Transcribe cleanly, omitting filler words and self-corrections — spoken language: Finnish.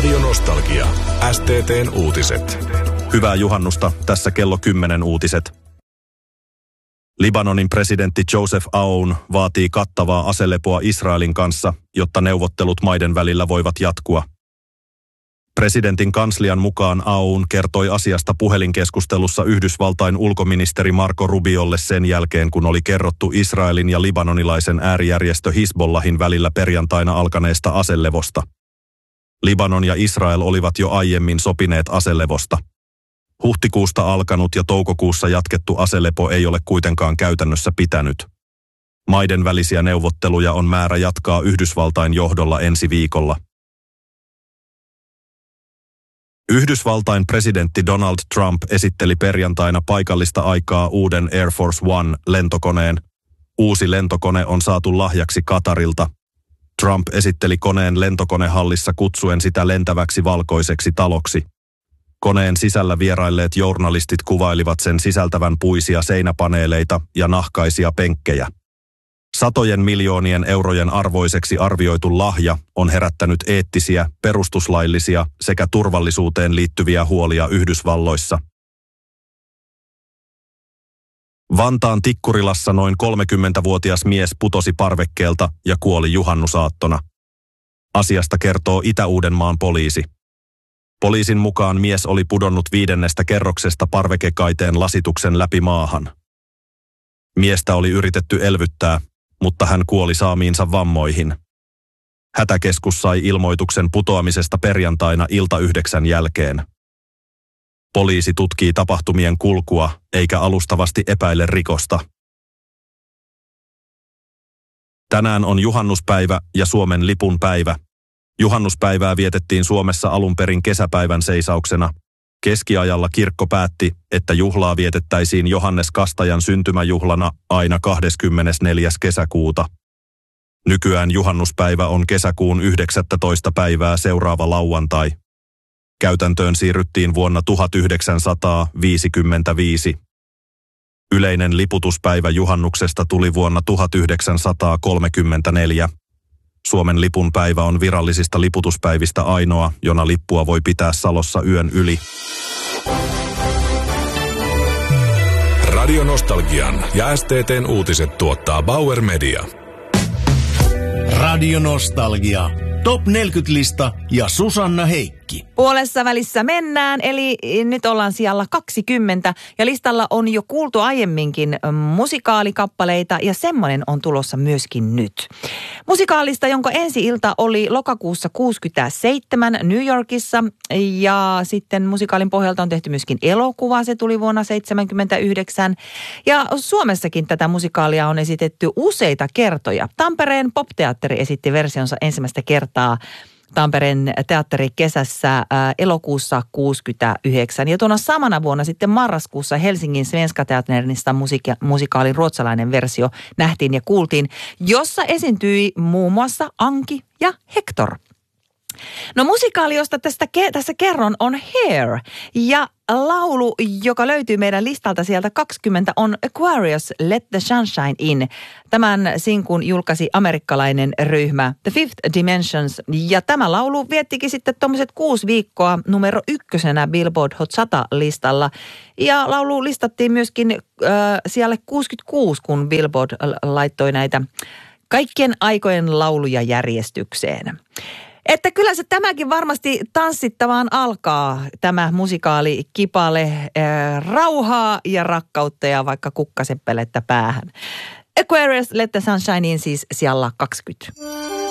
Radio Nostalgia. STT:n uutiset. Hyvää juhannusta, tässä kello 10 uutiset. Libanonin presidentti Joseph Aoun vaatii kattavaa aselepoa Israelin kanssa, jotta neuvottelut maiden välillä voivat jatkua. Presidentin kanslian mukaan Aoun kertoi asiasta puhelinkeskustelussa Yhdysvaltain ulkoministeri Marco Rubiolle sen jälkeen, kun oli kerrottu Israelin ja libanonilaisen äärijärjestö Hizbollahin välillä perjantaina alkaneesta aselevosta. Libanon ja Israel olivat jo aiemmin sopineet aselevosta. Huhtikuusta alkanut ja toukokuussa jatkettu aselepo ei ole kuitenkaan käytännössä pitänyt. Maiden välisiä neuvotteluja on määrä jatkaa Yhdysvaltain johdolla ensi viikolla. Yhdysvaltain presidentti Donald Trump esitteli perjantaina paikallista aikaa uuden Air Force One-lentokoneen. Uusi lentokone on saatu lahjaksi Katarilta. Trump esitteli koneen lentokonehallissa kutsuen sitä lentäväksi valkoiseksi taloksi. Koneen sisällä vierailleet journalistit kuvailivat sen sisältävän puisia seinäpaneeleita ja nahkaisia penkkejä. Satojen miljoonien eurojen arvoiseksi arvioitu lahja on herättänyt eettisiä, perustuslaillisia sekä turvallisuuteen liittyviä huolia Yhdysvalloissa. Vantaan Tikkurilassa noin 30-vuotias mies putosi parvekkeelta ja kuoli juhannusaattona. Asiasta kertoo Itä-Uudenmaan poliisi. Poliisin mukaan mies oli pudonnut 5. kerroksesta parvekekaiteen lasituksen läpi maahan. Miestä oli yritetty elvyttää, mutta hän kuoli saamiinsa vammoihin. Hätäkeskus sai ilmoituksen putoamisesta perjantaina ilta 9 jälkeen. Poliisi tutkii tapahtumien kulkua eikä alustavasti epäile rikosta. Tänään on juhannuspäivä ja Suomen lipun päivä. Juhannuspäivää vietettiin Suomessa alun perin kesäpäivän seisauksena. Keskiajalla kirkko päätti, että juhlaa vietettäisiin Johannes Kastajan syntymäjuhlana aina 24. kesäkuuta. Nykyään juhannuspäivä on kesäkuun 19. päivää seuraava lauantai. Käytäntöön siirryttiin vuonna 1955. Yleinen liputuspäivä juhannuksesta tuli vuonna 1934. Suomen lipun päivä on virallisista liputuspäivistä ainoa, jona lippua voi pitää Salossa yön yli. Radio Nostalgian ja STT:n uutiset tuottaa Bauer Media. Radio Nostalgia. Top 40-lista ja Susanna Heikki. Puolessa välissä mennään, eli nyt ollaan sijalla 20 ja listalla on jo kuultu aiemminkin musikaalikappaleita ja semmoinen on tulossa myöskin nyt. Musikaalista, jonka ensi-ilta oli lokakuussa 1967 New Yorkissa ja sitten musikaalin pohjalta on tehty myöskin elokuva, se tuli vuonna 1979 ja Suomessakin tätä musikaalia on esitetty useita kertoja. Tampereen Popteatteri esitti versionsa ensimmäistä kertaa Tampereen teatterikesässä elokuussa 1969. Ja tuona samana vuonna sitten marraskuussa Helsingin Svenska Teaternista musikaalin ruotsalainen versio nähtiin ja kuultiin, jossa esiintyi muun muassa Anki ja Hector. No musikaali, josta tässä kerron, on Hair ja laulu, joka löytyy meidän listalta sieltä 20 on Aquarius, Let the Sunshine In. Tämän sinkun julkaisi amerikkalainen ryhmä The Fifth Dimensions ja tämä laulu viettikin sitten tuommoiset 6 viikkoa numero 1 Billboard Hot 100-listalla. Ja laulu listattiin myöskin siellä 66, kun Billboard laittoi näitä kaikkien aikojen lauluja järjestykseen. Että kyllä se tämäkin varmasti tanssittavaan alkaa, tämä musikaalikipale, rauhaa ja rakkautta ja vaikka kukkaseppelettä päähän. Aquarius, Let the Sunshine In siis sijalla 20.